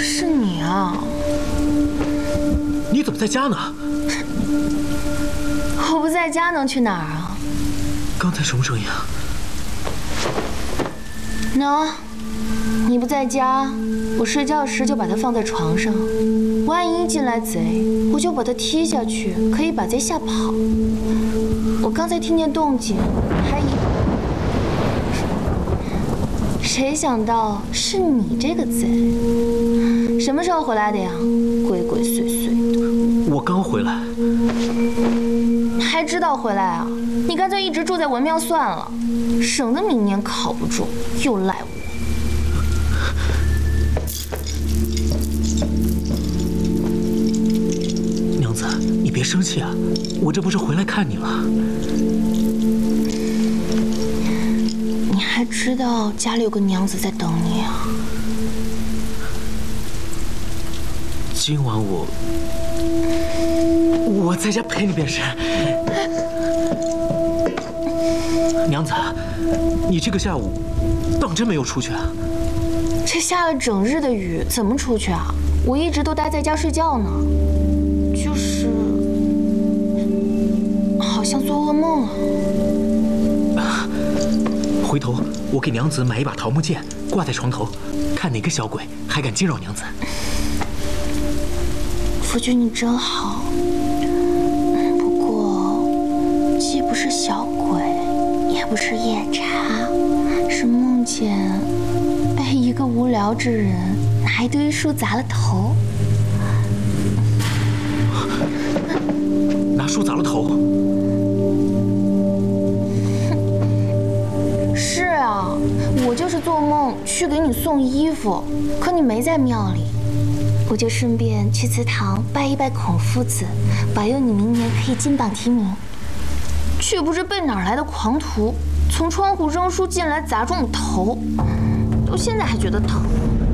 是你啊！ 你怎么在家呢？ 我不在家能去哪儿啊？ 刚才什么声音啊？ 喏，你不在家，我睡觉时就把它放在床上，万一进来贼，我就把它踢下去，可以把贼吓跑。我刚才听见动静，还以谁想到是你这个贼？什么时候回来的呀？鬼鬼祟祟的。 我刚回来。 还知道回来啊？你干脆一直住在文庙算了，省得明年考不中又赖我。 娘子，你别生气啊，我这不是回来看你了。 你还知道家里有个娘子在等你啊？ 今晚我在家陪你便是。娘子，你这个下午当真没有出去啊？ 这下了整日的雨，怎么出去啊？我一直都待在家睡觉呢，就是好像做噩梦了。 回头我给娘子买一把桃木剑，挂在床头，看哪个小鬼还敢惊扰娘子。 夫君你真好，不过既不是小鬼，也不是夜叉，是梦见被一个无聊之人拿一堆书砸了头。 拿书砸了头？ 是啊，我就是做梦去给你送衣服，可你没在庙里。我就顺便去祠堂拜一拜孔夫子，保佑你明年可以金榜题名。却不知被哪儿来的狂徒从窗户扔书进来砸中了头，到现在还觉得疼。